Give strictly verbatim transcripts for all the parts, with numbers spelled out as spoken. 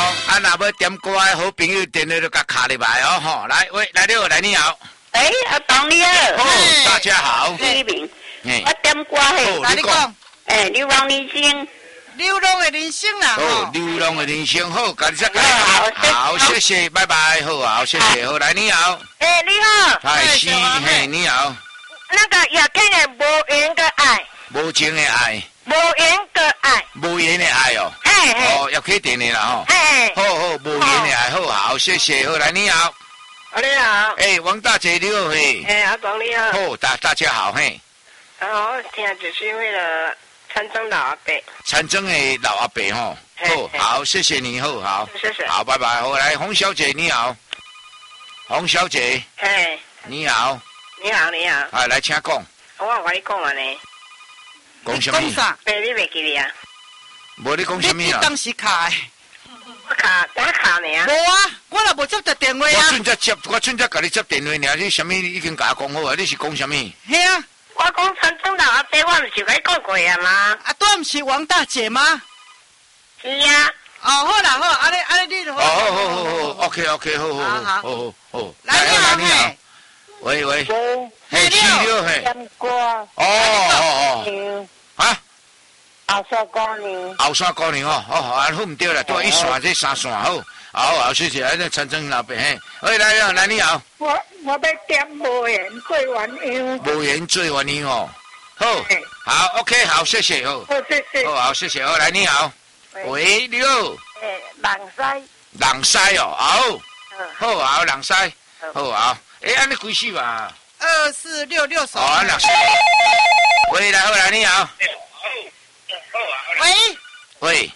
啊，若要点歌的好朋友，电话就甲卡入来哦，吼，来喂，来了，来你好。 哎，阿东你好。 哦，大家好。 李明， 哎， 我点歌嘿。 哪里讲？ 哎，流浪人生。 流浪的人生啦， 哦，流浪的人生好，感谢感谢。 好，谢谢，拜拜，好啊，谢谢，好，来你好。 哎，你好。 嗨，是，嘿，你好。 那个叶天的无缘的爱。 无情的爱。 无缘的爱。 无缘的爱哦。 嘿嘿。 哦，要开电的啦吼。 嘿。 好好，无缘的爱，好好，谢谢，好，来你好。 啊，你好。 哎，王大姐你好嘿。 哎，阿东你好。 好，大大家好嘿。 啊，我听就是为了。参政老阿伯， 参政的老阿伯吼，好，好，谢谢你，好好， 谢谢， 好，拜拜，好，来，洪小姐你好，洪小姐， 嘿， 你好， 你好，你好， 啊，来，请讲， 我跟你讲啊呢， 讲什么？ 讲啥？ 爸，你袂记哩啊？ 无你讲什么啊？ 你当时卡的， 我卡，我卡呢？ 无啊，我若无接到电话啊。 我准则接，我准则甲你接电话尔，你什么已经甲我讲好啊？你是讲什么？ 嘿啊。 我讲参政老阿伯，我唔是甲你讲过啊吗？ 啊，都唔是王大姐吗？ 是啊。 哦，好啦好，安尼安尼你就好。 哦，好好好好 ，OK OK，好好好好好好。 来你好，嘿。 喂喂。 嘿， 七六嘿。 点歌。 哦哦哦。啊？ 后山高粱。 后山高粱哦，哦，啊，好唔对啦，多一线这三线好。好好，谢谢，那参政老伯嘿。喂，来了，来你好。 我我要点无缘做鸳鸯。 无缘做鸳鸯哦。好，好 ，OK， 好，谢谢哦。 好，谢谢。 好，好，谢谢哦。来，你好。喂，你好。 诶，人西。 人西哦，好。好，好，人西。好，好。诶，安尼几首啊？ 二四六六首。 哦，六首。喂，来，好，来，你好。 喂。 喂。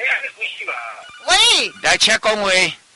喂， 来，请讲话。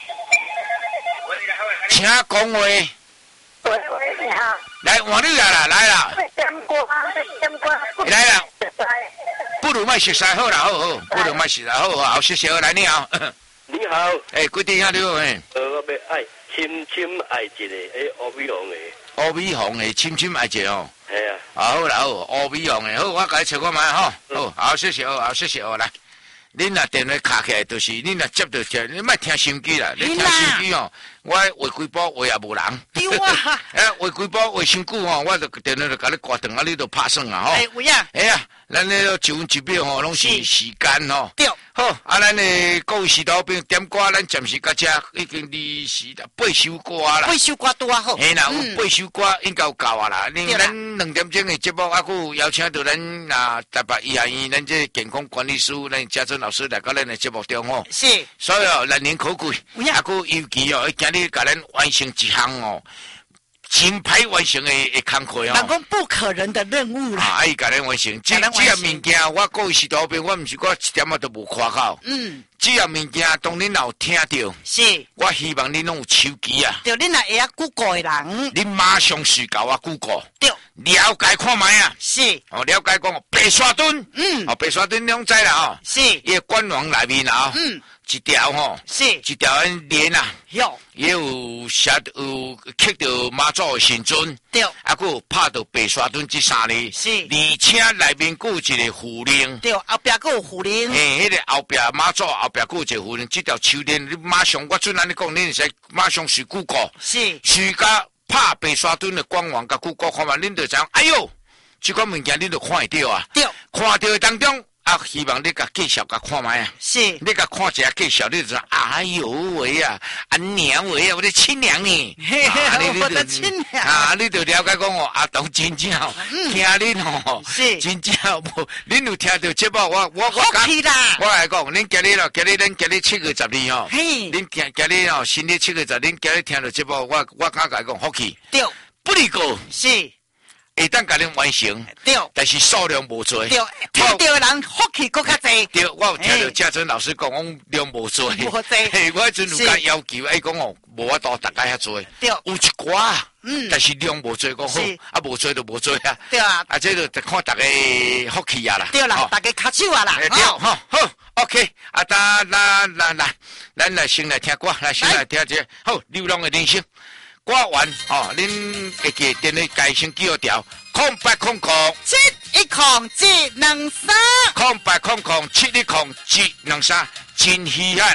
请讲话。 喂喂，你好。 来，换你来啦，来啦。 点歌，点歌。 来啦。不如卖熟悉好啦，好好，不如卖熟悉好好，谢谢，来你好。 你好。 诶，几点啊？你好诶。 呃，我要爱深深爱一个诶，乌米红诶。 乌米红诶，深深爱一个哦。 系啊。 啊好啦好，乌米红诶，好，我甲你找看卖吼。好，好，谢谢，好，谢谢，好来。恁若电话卡起来，就是恁若接到听，你莫听心机啦，你听心机哦。我话几波话也无人。 对啊。 哎，话几波话伤久吼，我就电话就甲你挂断啊，你就拍算啊吼。 哎，有呀。 哎呀，咱咧一分一秒吼，拢是时间吼。 对。 好，啊，咱诶各位时导兵点歌，咱暂时到遮已经二十啦，八首歌啦。 八首歌多啊好。 嘿啦，有八首歌应该有够啊啦。恁咱两点钟诶节目，啊，佫邀请到咱啊台北医学院咱这健康管理师，咱嘉尊老师来到咱诶节目中吼。 是。 所以哦，难能可贵。啊，佫尤其哦，今日甲咱完成一项哦。真歹完成的的工课哦， 人讲不可能的任务啦。 啊，伊甲咱完成，这这样物件，我各位是导兵，我毋是我一点仔都无夸口。嗯，这样物件，当恁有听到， 是， 我希望恁拢有手机啊。 对，恁也会晓 Google 的人， 恁马上去甲我 Google。 对， 了解看卖啊。 是， 哦，了解讲白沙墩，嗯，哦，白沙墩拢知啦哦。 是， 伊官网内面啊，嗯。一条吼， 是一条链啊， 有也有写有刻到妈祖的神尊， 对， 啊，佫有拍到白沙墩这三个， 是， 而且内面佫有一个符铃， 对，后壁佫有符铃， 嘿，迄个后壁妈祖后壁佫有一个符铃，这条手链你马上，我准安尼讲，恁使马上去 Google， 是， 去甲拍白沙墩的官网甲 Google 看嘛，恁就知，哎呦，这款物件恁就看会到啊， 对， 看到的当中。啊，希望你甲介绍甲看卖啊！ 是， 你甲看一下介绍，你就说哎呦喂啊，啊娘喂啊，我的亲娘呢？ 我的亲娘啊，你就了解讲哦，阿东真正听恁吼， 是真正无，恁有听到节目，我我我讲， 我来讲，恁今日咯，今日恁今日七月十二吼， 嘿， 恁今今日哦，新历七月十，恁今日听到节目，我我敢甲讲，福气， 对， 不离过， 是。 会当甲恁完成， 对， 但是数量无多。 对，听到的人福气更较侪。 对，我有听到嘉尊老师讲，讲量无多。 无多。 嘿，我迄阵有甲要求，哎，讲哦，无法度大家遐多。 对， 有一寡，嗯，但是量无多，讲好，啊，无多就无多啊。 对啊， 啊，这就看大家福气啊啦。 对啦，大家卡手啊啦。 对，好，好 ，OK， 啊，咱咱咱咱，咱来先来听歌，来先来听这好流浪的人生。歌完哦，恁会记电话改成几号条？空八空空七一空七两三， 空八空空七一空七两三，真稀罕啊！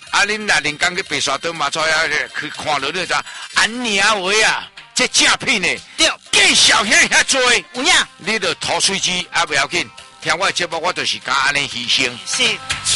啊，恁若连刚去白沙屯嘛，出来去看到你咋？安娘话啊，这诈骗呢， 对， 计小兄遐多， 有影你着吐水机也不要紧。听我的节目，我就是甲安尼牺牲。 是。